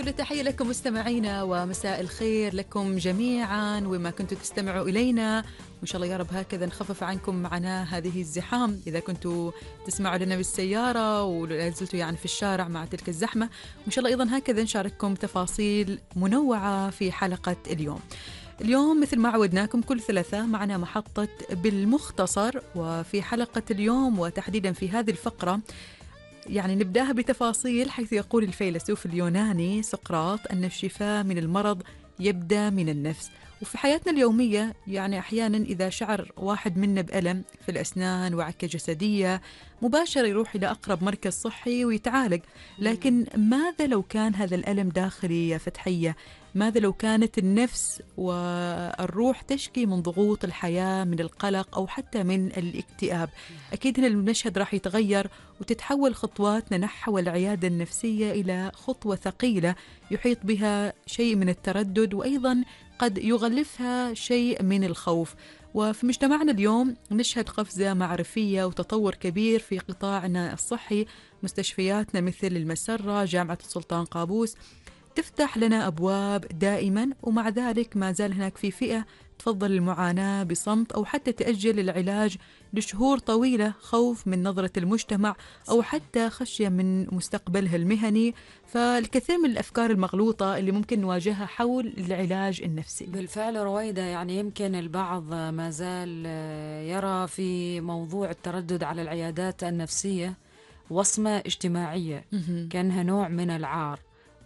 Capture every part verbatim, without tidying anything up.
كل تحية لكم مستمعينا ومساء الخير لكم جميعا وما كنتوا تستمعوا إلينا، وإن شاء الله يا رب هكذا نخفف عنكم معنا هذه الزحام إذا كنتوا تسمعوا لنا بالسيارة ولا زلتوا يعني في الشارع مع تلك الزحمة. وإن شاء الله أيضا هكذا نشارككم تفاصيل منوعة في حلقة اليوم. اليوم مثل ما عودناكم كل ثلاثاء معنا محطة بالمختصر، وفي حلقة اليوم وتحديدا في هذه الفقرة يعني نبدأها بتفاصيل، حيث يقول الفيلسوف اليوناني سقراط أن الشفاء من المرض يبدأ من النفس. وفي حياتنا اليومية يعني أحيانا إذا شعر واحد منا بألم في الأسنان وعكة جسدية مباشرة يروح إلى أقرب مركز صحي ويتعالج. لكن ماذا لو كان هذا الألم داخلي يا فتحية؟ ماذا لو كانت النفس والروح تشكي من ضغوط الحياة، من القلق أو حتى من الاكتئاب؟ أكيد هنا المشهد راح يتغير وتتحول خطواتنا نحو العيادة النفسية إلى خطوة ثقيلة يحيط بها شيء من التردد، وأيضا قد يغلفها شيء من الخوف. وفي مجتمعنا اليوم نشهد قفزة معرفية وتطور كبير في قطاعنا الصحي. مستشفياتنا مثل المسرة، جامعة السلطان قابوس تفتح لنا أبواب دائما، ومع ذلك ما زال هناك في فئة تفضل المعاناة بصمت أو حتى تأجل العلاج لشهور طويلة، خوف من نظرة المجتمع أو حتى خشية من مستقبلها المهني. فالكثير من الأفكار المغلوطة اللي ممكن نواجهها حول العلاج النفسي. بالفعل رويدة، يعني يمكن البعض ما زال يرى في موضوع التردد على العيادات النفسية وصمة اجتماعية، كأنها نوع من العار،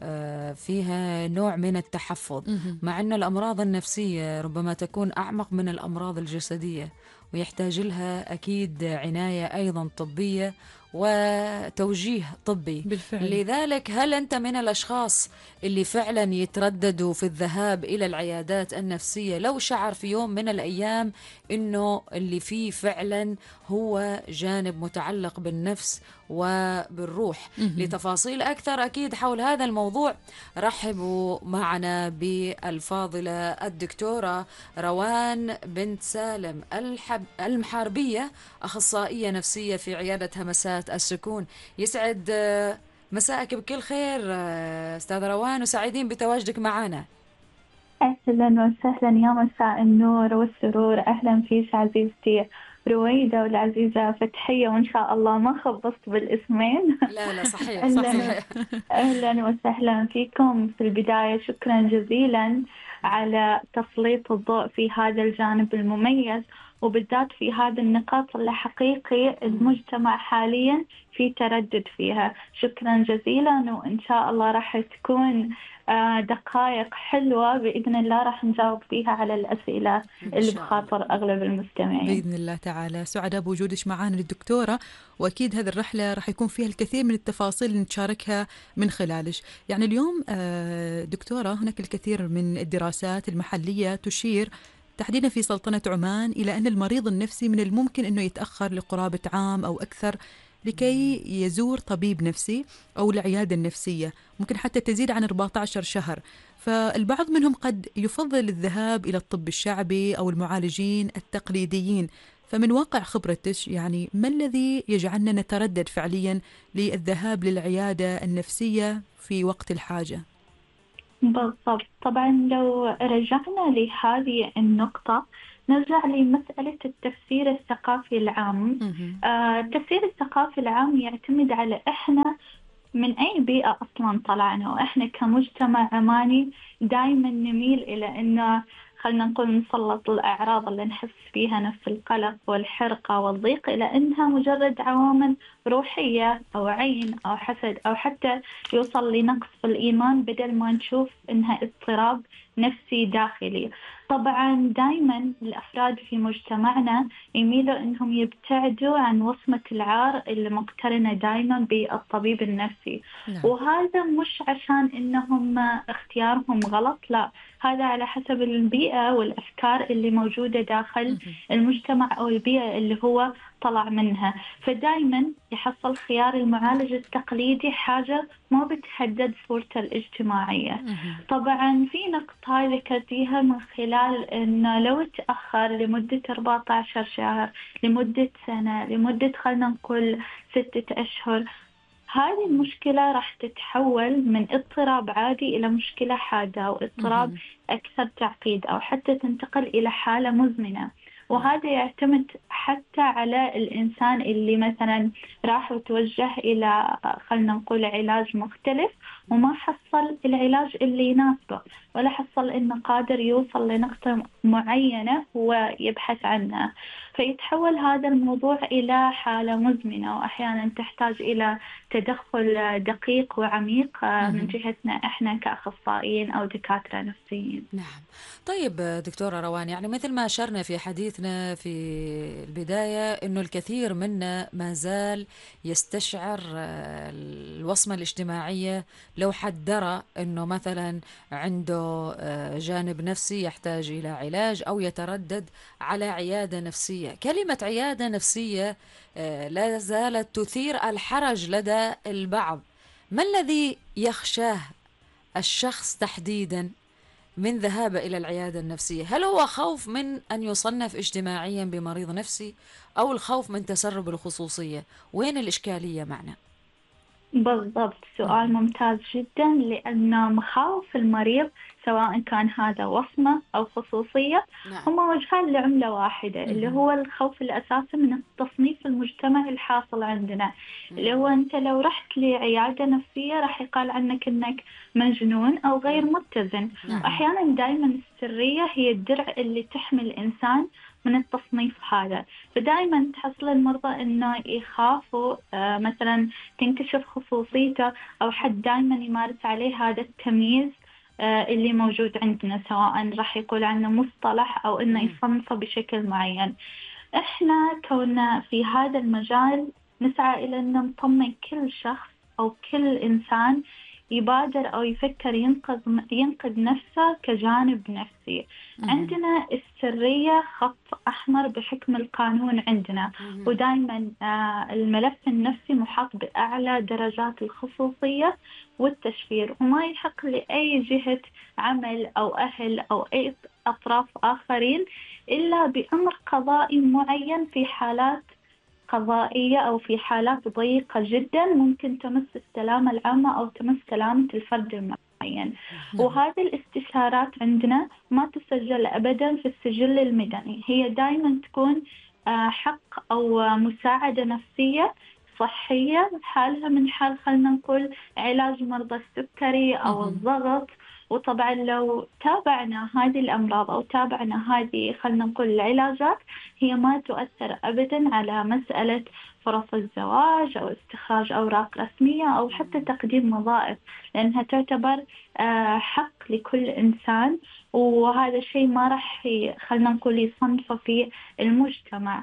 فيها نوع من التحفظ، مع أن الأمراض النفسية ربما تكون أعمق من الأمراض الجسدية ويحتاج لها أكيد عناية أيضا طبية وتوجيه طبي. بالفعل. لذلك هل أنت من الأشخاص اللي فعلا يترددوا في الذهاب إلى العيادات النفسية لو شعر في يوم من الأيام أنه اللي فيه فعلا هو جانب متعلق بالنفس وبالروح؟ لتفاصيل أكثر أكيد حول هذا الموضوع رحبوا معنا بالفاضلة الدكتورة روان بنت سالم الحب المحاربية، أخصائية نفسية في عيادة همسات السكون. يسعد مساءك بكل خير أستاذة روان، وسعيدين بتواجدك معنا. أهلا وسهلا، يا مساء النور والسرور. أهلا فيك عزيزتي رويدة والعزيزة فتحية، وإن شاء الله ما خبصت بالاسمين. لا لا صحيح أهلا صحيح. أهلا وسهلا فيكم. في البداية شكرا جزيلا على تسليط الضوء في هذا الجانب المميز، وبالذات في هذه النقاط اللي حقيقي المجتمع حاليا في تردد فيها. شكرا جزيلا، وإن شاء الله راح تكون دقائق حلوة بإذن الله راح نجاوب فيها على الأسئلة اللي بخاطر أغلب المستمعين بإذن الله تعالى. سعداء بوجودك معنا للدكتورة، وأكيد هذه الرحلة راح يكون فيها الكثير من التفاصيل اللي نتشاركها من خلالك. يعني اليوم دكتورة هناك الكثير من الدراسات المحلية تشير تحديدا في سلطنة عمان إلى أن المريض النفسي من الممكن أنه يتأخر لقرابة عام أو أكثر لكي يزور طبيب نفسي أو العيادة النفسية، ممكن حتى تزيد عن أربعة عشر شهر. فالبعض منهم قد يفضل الذهاب إلى الطب الشعبي أو المعالجين التقليديين. فمن واقع خبرتك يعني ما الذي يجعلنا نتردد فعليا للذهاب للعيادة النفسية في وقت الحاجة؟ بالضبط. طبعا لو رجعنا لهذه النقطة نرجع لمسألة التفسير الثقافي العام. آه، التفسير الثقافي العام يعتمد على إحنا من أي بيئة أصلا طلعنا، وإحنا كمجتمع عماني دائما نميل إلى أنه خلنا نقول نسلط الأعراض اللي نحس فيها نفس القلق والحرقة والضيق إلى أنها مجرد عوامل روحية أو عين أو حسد أو حتى يوصل لنقص في الإيمان، بدل ما نشوف أنها اضطراب نفسي داخلي. طبعا دائما الأفراد في مجتمعنا يميلوا أنهم يبتعدوا عن وصمة العار اللي مقترنة دائما بالطبيب النفسي. نعم. وهذا مش عشان أنهم اختيارهم غلط، لا، هذا على حسب البيئة والأفكار اللي موجودة داخل المجتمع أو البيئة اللي هو طلع منها. فدائما يحصل خيار المعالج التقليدي حاجة ما بتحدد صورته الاجتماعية. طبعا في نقطة ذكرتيها من خلال أنه لو تأخر لمدة أربعة عشر شهر، لمدة سنة، لمدة خلنا نقول ستة أشهر، هذه المشكلة راح تتحول من اضطراب عادي إلى مشكلة حادة أو اضطراب أكثر تعقيد، أو حتى تنتقل إلى حالة مزمنة. وهذا يعتمد حتى على الإنسان اللي مثلا راح وتوجه إلى خلنا نقول علاج مختلف وما حصل العلاج اللي يناسبه، ولا حصل إنه قادر يوصل لنقطة معينة هو يبحث عنها، فيتحول هذا الموضوع إلى حالة مزمنة، وأحيانا تحتاج إلى تدخل دقيق وعميق من جهتنا إحنا كأخصائيين أو دكاترة نفسيين. نعم. طيب دكتورة روان، يعني مثل ما أشرنا في حديثنا في البداية أنه الكثير منا ما زال يستشعر الوصمة الاجتماعية لو حد درى أنه مثلا عنده جانب نفسي يحتاج إلى علاج أو يتردد على عيادة نفسية. كلمة عيادة نفسية لا زالت تثير الحرج لدى البعض. ما الذي يخشاه الشخص تحديدا من ذهاب إلى العيادة النفسية؟ هل هو خوف من أن يصنف اجتماعيا بمريض نفسي، أو الخوف من تسرب الخصوصية؟ وين الإشكالية معنا؟ بالضبط، سؤال ممتاز جدا، لأن مخاوف المريض سواء كان هذا وصمة أو خصوصية نعم. هما وجهان لعملة واحدة، اللي هو الخوف الأساسي من التصنيف المجتمعي الحاصل عندنا، اللي هو أنت لو رحت لعيادة نفسية راح يقال عنك أنك مجنون أو غير متزن. نعم. وأحيانا دائما السرية هي الدرع اللي تحمي الإنسان من التصنيف هذا، فدائما تحصل المرضى انه يخافوا آه مثلا تنكشف خصوصيته، او حد دائما يمارس عليه هذا التمييز آه اللي موجود عندنا، سواء راح يقول عنه مصطلح او انه يصنفه بشكل معين. احنا كنا في هذا المجال نسعى الى ان نطمن كل شخص او كل انسان يبادر أو يفكر ينقذ ينقذ نفسه كجانب نفسي. عندنا السرية خط أحمر بحكم القانون عندنا، ودائما الملف النفسي محاط بأعلى درجات الخصوصية والتشفير، وما يحق لأي جهة عمل أو أهل أو أي أطراف آخرين إلا بأمر قضائي معين في حالات قضائية أو في حالات ضيقة جدا ممكن تمس السلامة العامة أو تمس سلامة الفرد المعين. وهذه الاستشارات عندنا ما تسجل أبدا في السجل المدني، هي دائما تكون حق أو مساعدة نفسية صحية، حالها من حال خلنا نقول علاج مرضى السكري أو الضغط. وطبعا لو تابعنا هذه الأمراض أو تابعنا هذه خلنا نقول العلاجات، هي ما تؤثر أبدا على مسألة فرص الزواج أو استخراج أوراق رسمية أو حتى تقديم وظائف، لأنها تعتبر حق لكل إنسان، وهذا الشيء ما راح خلنا نقول يصنفه في المجتمع.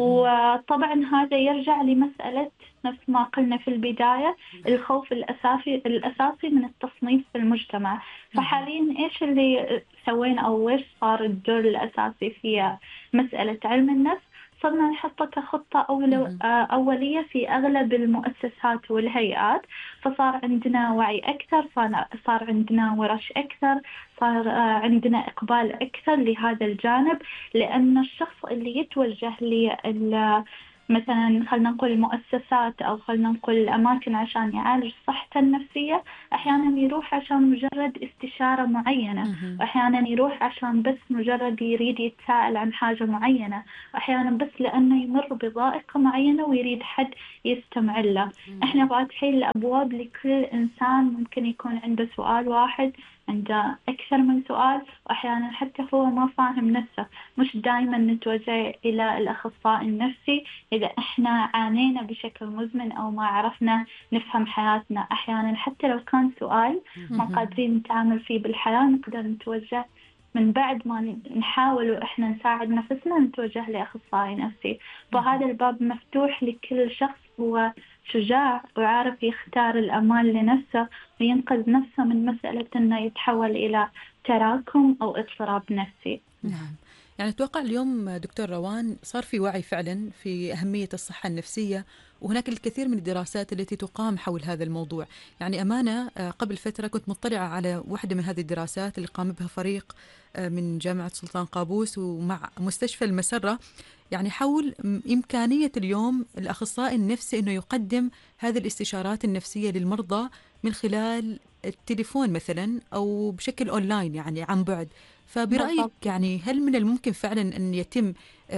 وطبعا هذا يرجع لمسألة نفس ما قلنا في البداية، الخوف الأساسي الأساسي من التصنيف في المجتمع. فحاليا إيش اللي سوينا أو إيش صار الدور الأساسي في مسألة علم النفس؟ صرنا نحطه كخطة أولية في أغلب المؤسسات والهيئات، فصار عندنا وعي أكثر، صار عندنا ورش أكثر، صار عندنا إقبال أكثر لهذا الجانب، لأن الشخص اللي يتوجه لل مثلا خلنا نقول المؤسسات أو خلنا نقول الأماكن عشان يعالج صحته النفسية، أحيانا يروح عشان مجرد استشارة معينة، وأحيانا يروح عشان بس مجرد يريد يتساءل عن حاجة معينة، وأحيانا بس لأنه يمر بضائقة معينة ويريد حد يستمع له. إحنا فاتحين الأبواب لكل إنسان ممكن يكون عنده سؤال واحد، عنده أكثر من سؤال، وأحيانا حتى هو ما فاهم نفسه. مش دائما نتوجه إلى الأخصائي النفسي إذا إحنا عانينا بشكل مزمن أو ما عرفنا نفهم حياتنا. أحيانا حتى لو كان سؤال ما قادرين نتعامل فيه بالحياة، نقدر نتوجه من بعد ما نحاول وإحنا نساعد نفسنا نتوجه لأخصائي نفسي. فهذا الباب مفتوح لكل شخص هو شجاع وعارف يختار الأمان لنفسه وينقذ نفسه من مسألة أنه يتحول إلى تراكم أو اضطراب نفسي. نعم، يعني أتوقع اليوم دكتور روان صار في وعي فعلا في أهمية الصحة النفسية، وهناك الكثير من الدراسات التي تقام حول هذا الموضوع. يعني أمانة قبل فترة كنت مطلعة على واحدة من هذه الدراسات اللي قام بها فريق من جامعة سلطان قابوس ومع مستشفى المسرة، يعني حول إمكانية اليوم الأخصائي النفسي أنه يقدم هذه الاستشارات النفسية للمرضى من خلال التليفون مثلا أو بشكل أونلاين يعني عن بعد. فبرأيك بالضبط. يعني هل من الممكن فعلا أن يتم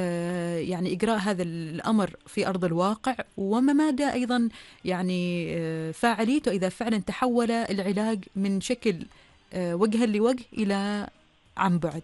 يعني إجراء هذا الأمر في أرض الواقع، وما مدى أيضا يعني فاعليته إذا فعلا تحول العلاج من شكل وجها لوجه إلى عن بعد؟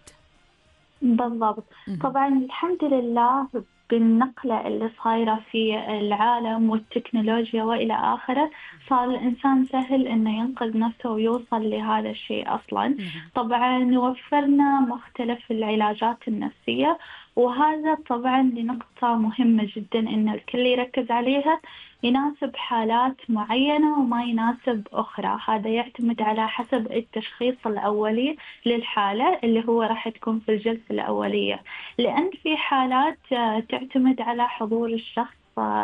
بالضبط. طبعا الحمد لله بالنقلة اللي صايرة في العالم والتكنولوجيا وإلى آخره، صار الإنسان سهل إنه ينقذ نفسه ويوصل لهذا الشيء أصلا. طبعا وفرنا مختلف العلاجات النفسية، وهذا طبعا لنقطة مهمة جدا إن الكل يركز عليها. يناسب حالات معينة وما يناسب أخرى، هذا يعتمد على حسب التشخيص الأولي للحالة اللي هو راح تكون في الجلسة الأولية. لأن في حالات تعتمد على حضور الشخص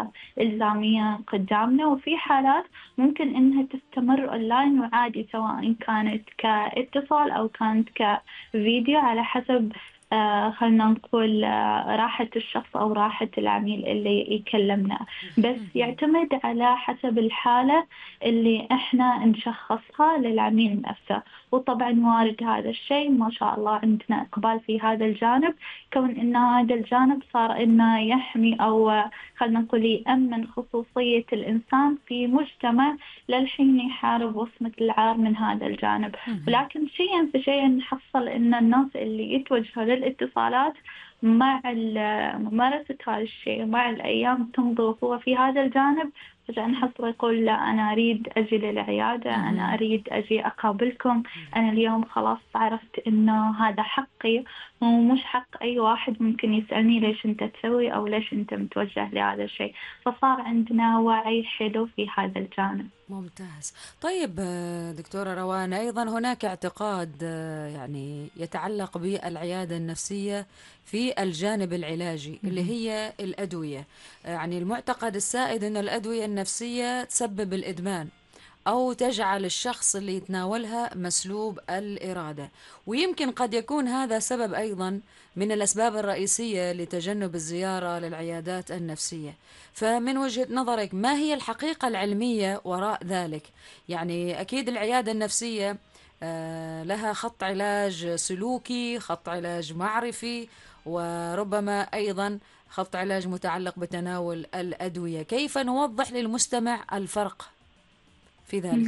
إلزاميا قدامنا، وفي حالات ممكن إنها تستمر أونلاين وعادي، سواء كانت كاتصال أو كانت كفيديو، على حسب آه خلنا نقول آه راحة الشخص أو راحة العميل اللي يكلمنا. بس يعتمد على حسب الحالة اللي إحنا نشخصها للعميل نفسه. وطبعا وارد هذا الشيء، ما شاء الله عندنا إقبال في هذا الجانب، كون إن هذا الجانب صار إنه يحمي أو خلنا نقول يأمن خصوصية الإنسان في مجتمع للحين يحارب وصمة العار من هذا الجانب. ولكن شيئا فشيئا نحصل إن الناس اللي يتوجهوا للاتصالات مع ممارسة هذا الشيء مع الأيام تمضي وهو في هذا الجانب، فجأة نحصل يقول لا أنا أريد أجي للعيادة، أنا أريد أجي أقابلكم، أنا اليوم خلاص عرفت إنه هذا حقي ومش حق أي واحد ممكن يسألني ليش أنت تسوي أو ليش أنت متوجه لهذا الشيء. فصار عندنا وعي حلو في هذا الجانب. ممتاز. طيب دكتورة روان، أيضا هناك اعتقاد يعني يتعلق بالعيادة النفسية في الجانب العلاجي اللي هي الأدوية. يعني المعتقد السائد أن الأدوية النفسية تسبب الإدمان أو تجعل الشخص اللي يتناولها مسلوب الإرادة، ويمكن قد يكون هذا سبب أيضا من الأسباب الرئيسية لتجنب الزيارة للعيادات النفسية. فمن وجهة نظرك ما هي الحقيقة العلمية وراء ذلك؟ يعني أكيد العيادة النفسية لها خط علاج سلوكي، خط علاج معرفي، وربما أيضا خط علاج متعلق بتناول الأدوية. كيف نوضح للمستمع الفرق في ذلك؟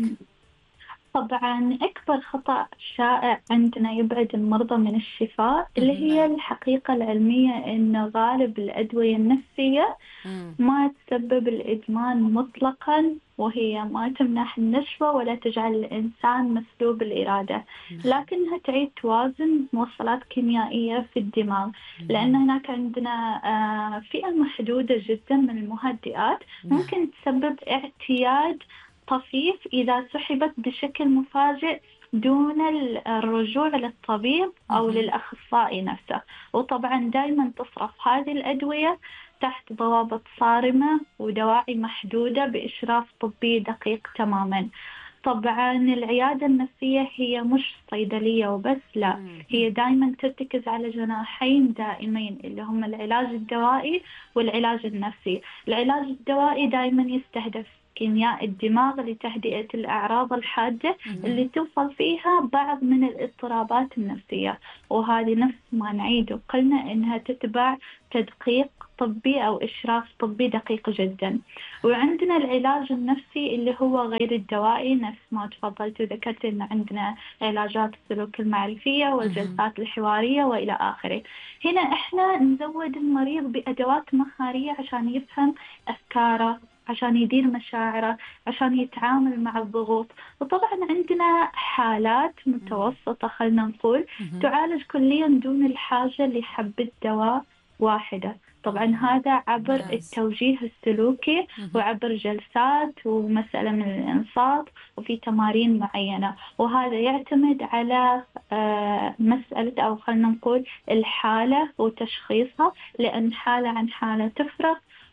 طبعا أكبر خطأ شائع عندنا يبعد المرضى من الشفاء اللي هي الحقيقة العلمية إن غالب الأدوية النفسية ما تسبب الإدمان مطلقا، وهي ما تمنح النشوة ولا تجعل الإنسان مسلوب الإرادة، لكنها تعيد توازن موصلات كيميائية في الدماغ. لأن هناك عندنا فئة محدودة جدا من المهدئات ممكن تسبب اعتياد طفيف إذا سحبت بشكل مفاجئ دون الرجوع للطبيب أو للأخصائي نفسه. وطبعا دائما تصرف هذه الأدوية تحت ضوابط صارمة ودواعي محدودة بإشراف طبي دقيق تماما. طبعا العيادة النفسية هي مش صيدلية وبس، لا، هي دائما ترتكز على جناحين دائمين اللي هم العلاج الدوائي والعلاج النفسي. العلاج الدوائي دائما يستهدف كيمياء الدماغ لتهدئة الأعراض الحادة اللي توصل فيها بعض من الاضطرابات النفسية، وهذه نفس ما نعيد وقلنا إنها تتبع تدقيق طبي أو إشراف طبي دقيق جدا. وعندنا العلاج النفسي اللي هو غير الدوائي، نفس ما تفضلت وذكرت إن عندنا علاجات السلوك المعرفية والجلسات الحوارية وإلى آخره. هنا إحنا نزود المريض بأدوات مهارية عشان يفهم أفكاره، عشان يدير مشاعره، عشان يتعامل مع الضغوط. وطبعا عندنا حالات متوسطة خلنا نقول تعالج كليا دون الحاجة لحبة دواء واحدة. طبعا هذا عبر التوجيه السلوكي وعبر جلسات ومسألة من الإنصات وفي تمارين معينة، وهذا يعتمد على مسألة أو خلنا نقول الحالة وتشخيصها، لأن حالة عن حالة تفرق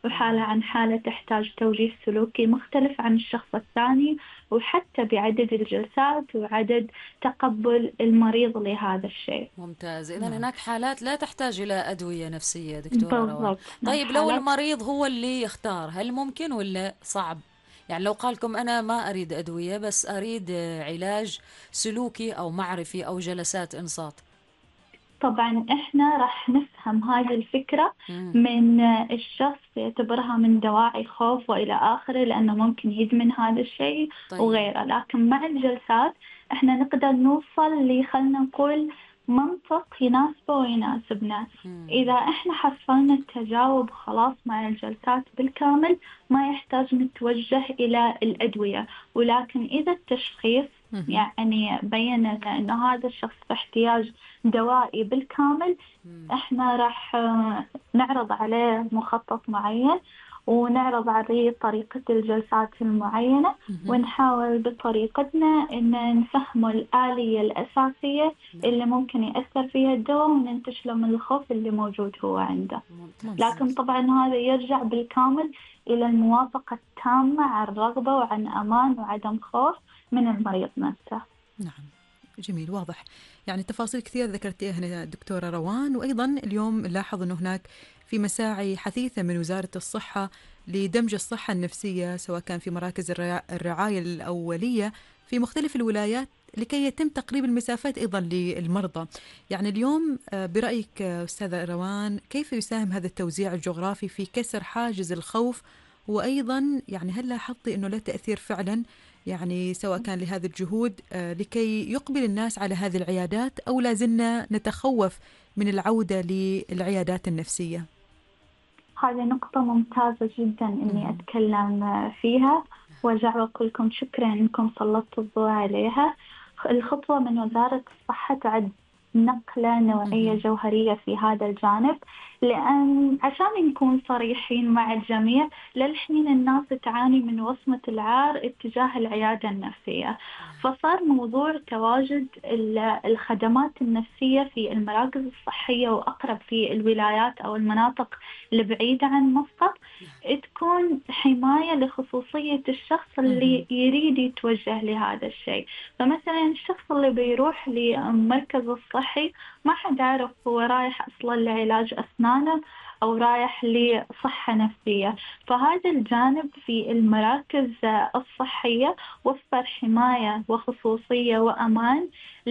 وحالة عن حالة تحتاج توجيه سلوكي مختلف عن الشخص الثاني، وحتى بعدد الجلسات وعدد تقبل المريض لهذا الشيء. ممتاز. إذا نعم. هناك حالات لا تحتاج إلى أدوية نفسية دكتورة روان. بالضبط. نعم. طيب لو حالات المريض هو اللي يختار، هل ممكن ولا صعب؟ يعني لو قالكم أنا ما أريد أدوية بس أريد علاج سلوكي أو معرفي أو جلسات إنصات. طبعا إحنا راح نفهم هذه الفكرة مم. من الشخص، يعتبرها من دواعي خوف وإلى آخره، لأنه ممكن يدمن هذا الشيء طيب. وغيره. لكن مع الجلسات إحنا نقدر نوصل ل، خلنا نقول، منطق يناسبه ويناسبنا. مم. إذا إحنا حصلنا التجاوب خلاص مع الجلسات بالكامل، ما يحتاج نتوجه إلى الأدوية. ولكن إذا التشخيص مهم. يعني بين لنا أنه هذا الشخص في احتياج دوائي بالكامل، مم. احنا راح آه، نعرض عليه مخطط معين، ونعرض عليه طريقة الجلسات المعينة، مهم. ونحاول بطريقتنا أن نفهمه الآلية الأساسية اللي ممكن يأثر فيها الدواء، وننتشله من الخوف اللي موجود هو عنده. ممتاز. لكن طبعا هذا يرجع بالكامل إلى الموافقة التامة عن رغبة وعن أمان وعدم خوف من المريض نفسه. نعم، جميل، واضح. يعني تفاصيل كثير ذكرتيها هنا دكتورة روان. وأيضا اليوم نلاحظ أنه هناك في مساعي حثيثة من وزارة الصحة لدمج الصحة النفسية، سواء كان في مراكز الرعا- الرعاية الأولية في مختلف الولايات، لكي يتم تقريب المسافات أيضا للمرضى. يعني اليوم آه، برأيك آه، أستاذة روان، كيف يساهم هذا التوزيع الجغرافي في كسر حاجز الخوف؟ وأيضا يعني هل لاحظتي أنه له تأثير فعلا، يعني سواء كان لهذه الجهود آه، لكي يقبل الناس على هذه العيادات، أو لازلنا نتخوف من العودة للعيادات النفسية؟ هذه نقطة ممتازة جدا إني مهم. أتكلم فيها، وأرجع وأقول لكم شكرا إنكم سلطتوا الضوء عليها. الخطوة من وزارة الصحة تعد نقلة نوعية مهم. جوهرية في هذا الجانب، لأن عشان نكون صريحين مع الجميع، للحين الناس تعاني من وصمة العار اتجاه العيادة النفسية. فصار موضوع تواجد ال- الخدمات النفسية في المراكز الصحية وأقرب في الولايات أو المناطق البعيدة عن مسقط، تكون حماية لخصوصية الشخص اللي يريد يتوجه لهذا الشيء. فمثلا الشخص اللي بيروح للمركز الصحي ما حد عارف هو رايح أصلا لعلاج أسنانه أو رايح لصحة نفسية. فهذا الجانب في المراكز الصحية وفر حماية وخصوصية وأمان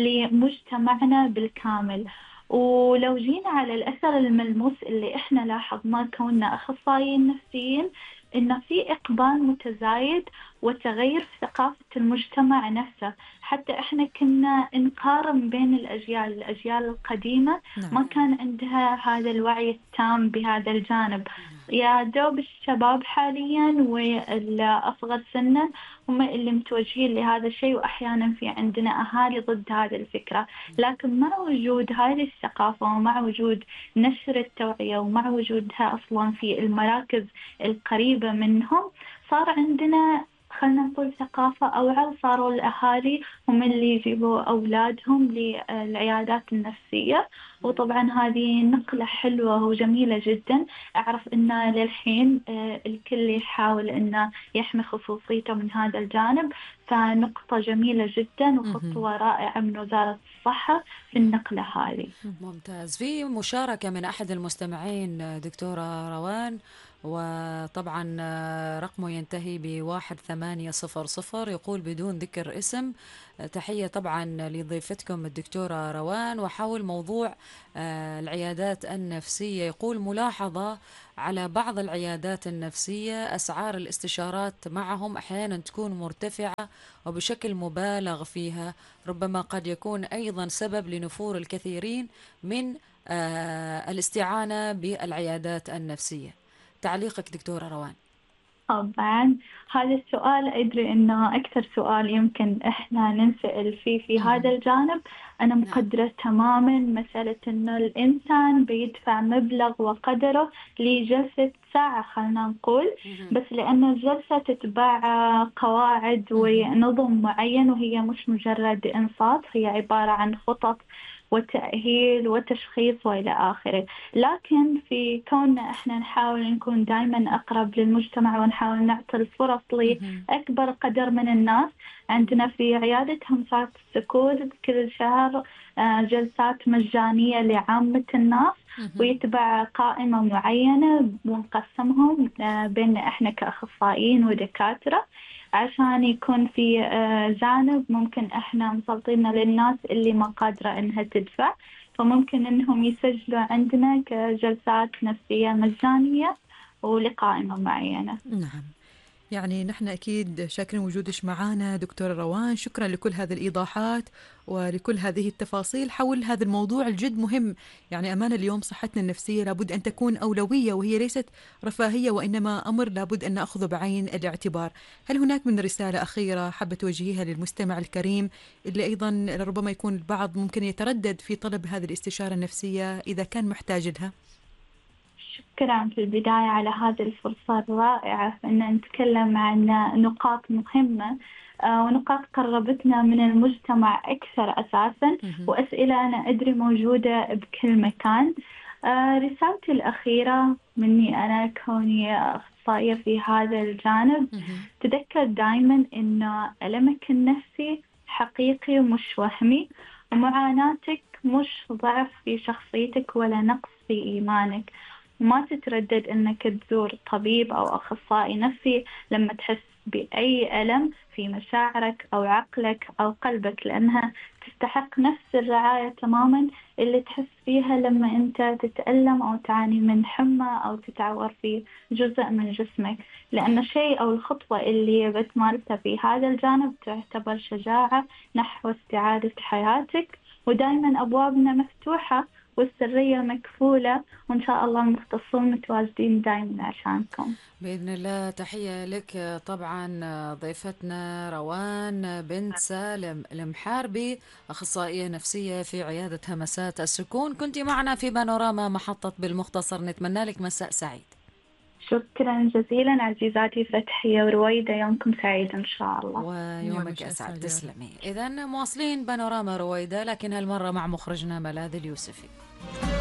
لمجتمعنا بالكامل. ولو جينا على الأثر الملموس اللي إحنا لاحظناه كوننا أخصائيين نفسيين، إن في إقبال متزايد وتغير في ثقافة المجتمع نفسه. حتى إحنا كنا نقارن بين الأجيال الأجيال القديمة نعم. ما كان عندها هذا الوعي التام بهذا الجانب. يا دوب الشباب حاليا والأصغر سنا هم اللي متوجهين لهذا الشيء، وأحيانا في عندنا أهالي ضد هذه الفكرة. لكن مع وجود هذه الثقافة ومع وجود نشر التوعية ومع وجودها أصلا في المراكز القريبة منهم، صار عندنا، خلنا نقول، ثقافة أوعى. وصاروا الأهالي هم اللي يجيبوا أولادهم للعيادات النفسية. وطبعا هذه نقلة حلوة وجميلة جدا. أعرف أن للحين الكل يحاول أنه يحمي خصوصيته من هذا الجانب، فنقطة جميلة جدا وخطوة رائعة من وزارة الصحة في النقلة هذه. ممتاز. في مشاركة من أحد المستمعين دكتورة روان، وطبعا رقمه ينتهي بواحد ثمانية صفر صفر، يقول بدون ذكر اسم: تحية طبعا لضيفتكم الدكتورة روان، وحول موضوع العيادات النفسية. يقول: ملاحظة على بعض العيادات النفسية أسعار الاستشارات معهم أحيانا تكون مرتفعة وبشكل مبالغ فيها، ربما قد يكون أيضا سبب لنفور الكثيرين من الاستعانة بالعيادات النفسية. تعليقك دكتورة روان؟ طبعا هذا السؤال أدري أنه أكثر سؤال يمكن إحنا ننسأل فيه في هذا الجانب. أنا مقدرة تماما مسألة أنه الإنسان بيدفع مبلغ وقدره لجلسة ساعة، خلنا نقول، بس لأن الجلسة تتبع قواعد ونظم معين، وهي مش مجرد إنصات، هي عبارة عن خطط وتأهيل وتشخيص وإلى آخره. لكن في كوننا إحنا نحاول نكون دائما أقرب للمجتمع ونحاول نعطي الفرص لأكبر قدر من الناس، عندنا في عيادة همسات السكول كل شهر جلسات مجانية لعامة الناس، ويتبع قائمة معينة ونقسمهم بين إحنا كأخصائيين ودكاترة عشان يكون في جانب ممكن إحنا مسلطين للناس اللي ما قادرة إنها تدفع، فممكن إنهم يسجلوا عندنا كجلسات نفسية مجانية ولقائمة معينة. نعم، يعني نحن أكيد شاكرين وجودك معنا دكتورة روان. شكرا لكل هذه الإيضاحات ولكل هذه التفاصيل حول هذا الموضوع الجد مهم. يعني أمانة اليوم صحتنا النفسية لابد أن تكون أولوية، وهي ليست رفاهية وإنما أمر لابد أن نأخذه بعين الاعتبار. هل هناك من رسالة أخيرة حابة توجهيها للمستمع الكريم اللي أيضا لربما يكون البعض ممكن يتردد في طلب هذه الاستشارة النفسية إذا كان محتاج لها؟ شكرا في البداية على هذه الفرصة الرائعة أن نتكلم عن نقاط مهمة ونقاط قربتنا من المجتمع أكثر أساسا، وأسئلة أنا أدري موجودة بكل مكان. رسالتي الأخيرة مني أنا كوني أخصائية في هذا الجانب، تذكر دائما أن ألمك النفسي حقيقي مش وهمي، ومعاناتك مش ضعف في شخصيتك ولا نقص في إيمانك. وما تتردد أنك تزور طبيب أو أخصائي نفسي لما تحس بأي ألم في مشاعرك أو عقلك أو قلبك، لأنها تستحق نفس الرعاية تماما اللي تحس فيها لما أنت تتألم أو تعاني من حمى أو تتعور في جزء من جسمك، لأن الشيء أو الخطوة اللي بتمارسها في هذا الجانب تعتبر شجاعة نحو استعادة حياتك. ودائما أبوابنا مفتوحة والسرية مكفولة، وإن شاء الله المختصون متواجدين دائما عشانكم بإذن الله. تحية لك طبعا ضيفتنا روان بنت سالم المحاربي، أخصائية نفسية في عيادة همسات السكون. كنت معنا في بانوراما محطة بالمختصر، نتمنى لك مساء سعيد. شكرا جزيلا عزيزاتي فتحية ورويدة، يومكم سعيد إن شاء الله ويومك أسعد. تسلمي. إذن مواصلين بانوراما رويدة، لكن هالمرة مع مخرجنا ملاذ اليوسفي.